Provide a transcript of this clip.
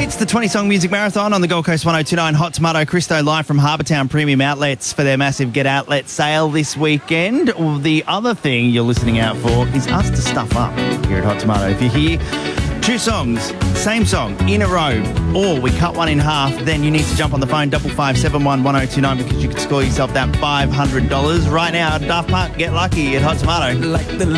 It's the 20-song music marathon on the Gold Coast 102.9 Hot Tomato. Christo live from Harbour Town Premium Outlets for their massive Get Outlet sale this weekend. The other thing you're listening out for is us to stuff up here at Hot Tomato. If you hear two songs, same song, in a row, or we cut one in half, then you need to jump on the phone, 55711029, because you can score yourself that $500. Right now, Daft Punk, Get Lucky at Hot Tomato. Like the